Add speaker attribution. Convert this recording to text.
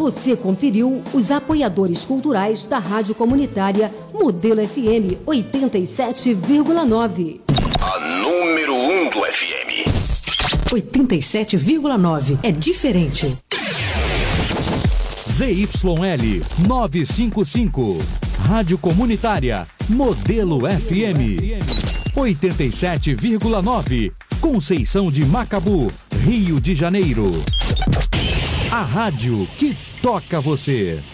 Speaker 1: Você conferiu os apoiadores culturais da Rádio Comunitária Modelo FM 87,9.
Speaker 2: A número 1 do FM.
Speaker 3: 87,9. É diferente.
Speaker 4: ZYL 955. Rádio Comunitária Modelo FM 87,9. Conceição de Macabu, Rio de Janeiro. A rádio que toca você.